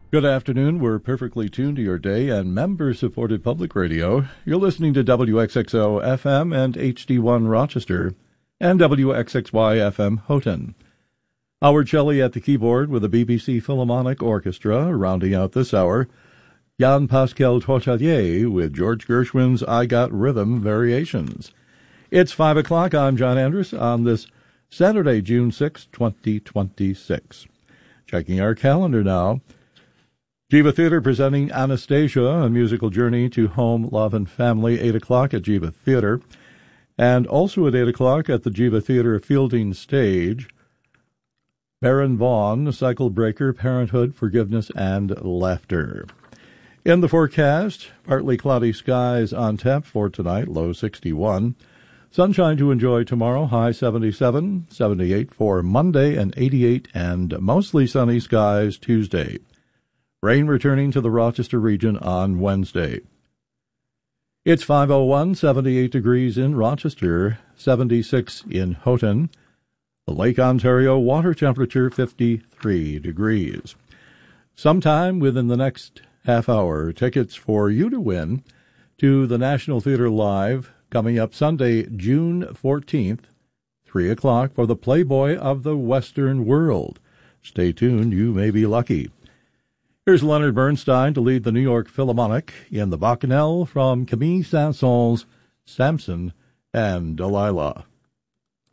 Good afternoon. We're perfectly tuned to your day and member-supported public radio. You're listening to WXXO FM and HD1 Rochester and WXXY FM Houghton. Howard Shelley at the keyboard with the BBC Philharmonic Orchestra, rounding out this hour. Jean-Pascal Tortelier with George Gershwin's I Got Rhythm Variations. It's 5 o'clock. I'm John Andrus on this Saturday, June 6, 2026. Checking our calendar now. Jiva Theater presenting Anastasia, a musical journey to home, love, and family, 8 o'clock at Jiva Theater. And also at 8 o'clock at the Jiva Theater Fielding Stage, Baron Vaughn, Cycle Breaker, Parenthood, Forgiveness, and Laughter. In the forecast, partly cloudy skies on tap for tonight, low 61. Sunshine to enjoy tomorrow, high 77, 78 for Monday, and 88, and mostly sunny skies Tuesday. Rain returning to the Rochester region on Wednesday. It's 5:01, 78 degrees in Rochester, 76 in Houghton. The Lake Ontario water temperature 53 degrees. Sometime within the next half hour, tickets for you to win to the National Theatre Live coming up Sunday, June 14th, 3 o'clock for the Playboy of the Western World. Stay tuned, you may be lucky. Here's Leonard Bernstein to lead the New York Philharmonic in the Bacchanal from Camille Saint-Saëns' Samson and Delilah.